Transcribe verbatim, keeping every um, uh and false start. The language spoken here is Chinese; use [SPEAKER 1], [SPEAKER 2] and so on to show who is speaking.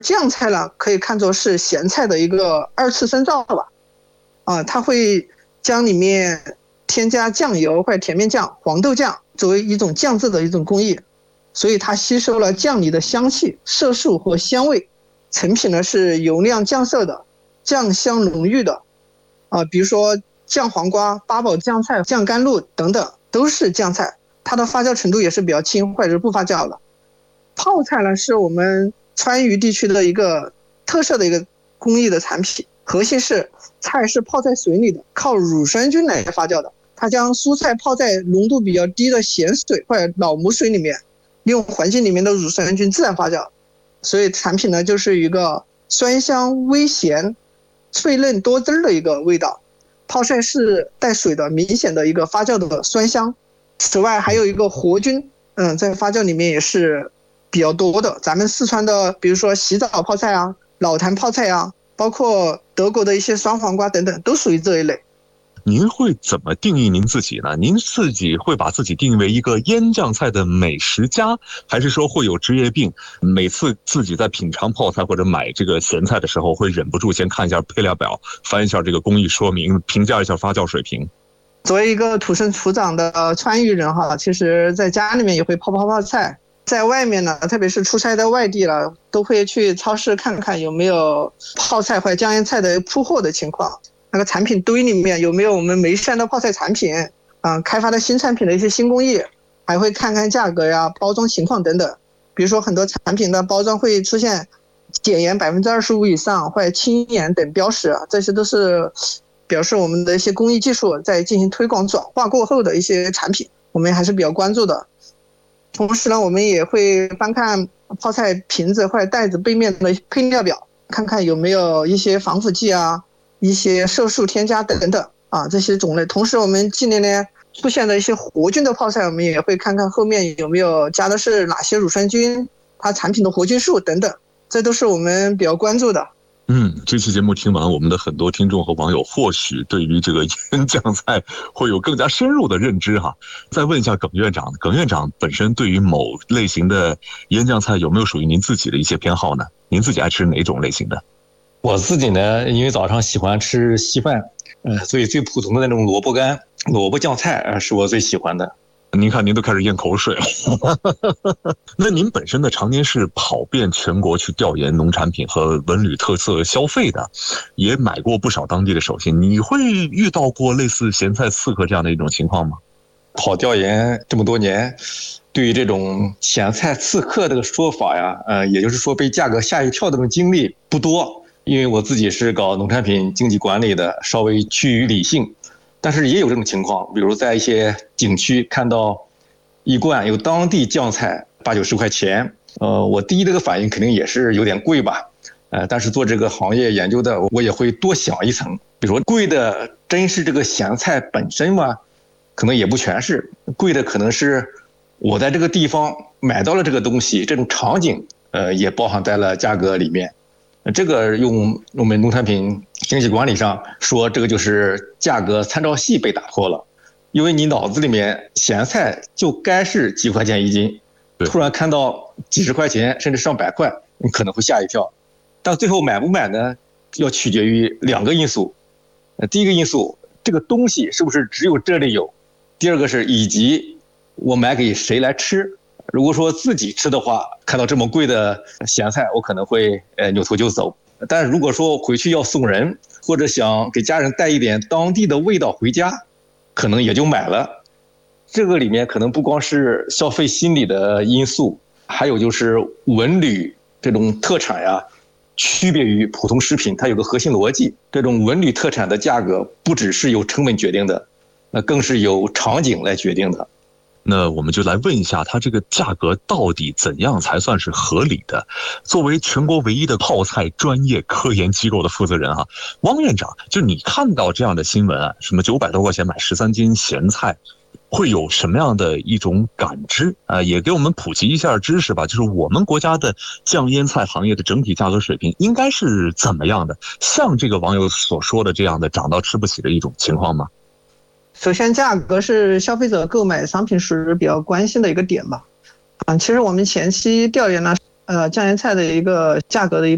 [SPEAKER 1] 酱菜呢，可以看作是咸菜的一个二次深造吧。啊，它会将里面添加酱油或者甜面酱、黄豆酱作为一种酱制的一种工艺，所以它吸收了酱里的香气、色素和香味，成品呢是油亮酱色的，酱香浓郁的。啊，比如说酱黄瓜、八宝酱菜、酱甘露等等，都是酱菜，它的发酵程度也是比较轻或者是不发酵的。泡菜呢，是我们川渝地区的一个特色的一个工艺的产品，核心是菜是泡在水里的，靠乳酸菌来发酵的。它将蔬菜泡在浓度比较低的咸水或者老母水里面，利用环境里面的乳酸菌自然发酵，所以产品呢就是一个酸香微咸、脆嫩多汁的一个味道。泡菜是带水的，明显的一个发酵的酸香。此外还有一个活菌，嗯，在发酵里面也是比较多的。咱们四川的，比如说洗澡泡菜啊、老坛泡菜啊，包括德国的一些酸黄瓜等等，都属于这一类。
[SPEAKER 2] 您会怎么定义您自己呢？您自己会把自己定义为一个腌酱菜的美食家，还是说会有职业病，每次自己在品尝泡菜或者买这个咸菜的时候，会忍不住先看一下配料表，翻一下这个工艺说明，评价一下发酵水平？
[SPEAKER 1] 作为一个土生土长的川渝人哈，其实在家里面也会泡泡泡菜，在外面呢，特别是出差在外地了，都会去超市看看有没有泡菜或者酱腌菜的铺货的情况。那个产品堆里面有没有我们眉山的泡菜产品啊、呃，开发的新产品的一些新工艺，还会看看价格呀、包装情况等等。比如说很多产品的包装会出现减盐百分之二十五以上或者轻盐等标识，这些都是表示我们的一些工艺技术在进行推广转化过后的一些产品，我们还是比较关注的。同时呢，我们也会翻看泡菜瓶子或者袋子背面的配料表，看看有没有一些防腐剂啊、一些色素添加等等啊这些种类。同时我们近年来出现的一些活菌的泡菜，我们也会看看后面有没有加的是哪些乳酸菌，它产品的活菌数等等，这都是我们比较关注的。
[SPEAKER 2] 嗯，这期节目听完，我们的很多听众和网友或许对于这个腌酱菜会有更加深入的认知哈。再问一下耿院长，耿院长本身对于某类型的腌酱菜有没有属于您自己的一些偏好呢？您自己爱吃哪种类型的？
[SPEAKER 3] 我自己呢，因为早上喜欢吃稀饭，呃，所以最普通的那种萝卜干、萝卜酱菜啊、呃，是我最喜欢的。
[SPEAKER 2] 您看，您都开始咽口水了。那您本身呢，常年是跑遍全国去调研农产品和文旅特色消费的，也买过不少当地的手信。你会遇到过类似咸菜刺客这样的一种情况吗？
[SPEAKER 3] 跑调研这么多年，对于这种咸菜刺客这个说法呀，呃，也就是说被价格吓一跳的这种经历不多，因为我自己是搞农产品经济管理的，稍微趋于理性。但是也有这种情况，比如在一些景区看到一罐有当地酱菜八九十块钱，呃，我第一这个反应肯定也是有点贵吧，呃，但是做这个行业研究的，我也会多想一层，比如说贵的真是这个咸菜本身吗？可能也不全是，贵的可能是我在这个地方买到了这个东西，这种场景，呃，也包含在了价格里面。这个用我们农产品经济管理上说，这个就是价格参照系被打破了，因为你脑子里面咸菜就该是几块钱一斤，突然看到几十块钱甚至上百块，你可能会吓一跳。但最后买不买呢，要取决于两个因素。第一个因素，这个东西是不是只有这里有；第二个是以及我买给谁来吃。如果说自己吃的话，看到这么贵的咸菜，我可能会呃扭头就走。但如果说回去要送人，或者想给家人带一点当地的味道回家，可能也就买了。这个里面可能不光是消费心理的因素，还有就是文旅这种特产呀，区别于普通食品，它有个核心逻辑。这种文旅特产的价格不只是由成本决定的，那更是由场景来决定的。
[SPEAKER 2] 那我们就来问一下，它这个价格到底怎样才算是合理的？作为全国唯一的泡菜专业科研机构的负责人哈，汪院长，就你看到这样的新闻啊，什么九百多块钱买十三斤咸菜，会有什么样的一种感知啊？也给我们普及一下知识吧。就是我们国家的酱腌菜行业的整体价格水平应该是怎么样的？像这个网友所说的这样的涨到吃不起的一种情况吗？
[SPEAKER 1] 首先，价格是消费者购买商品时比较关心的一个点吧。啊，其实我们前期调研呢，呃，酱腌菜的一个价格的一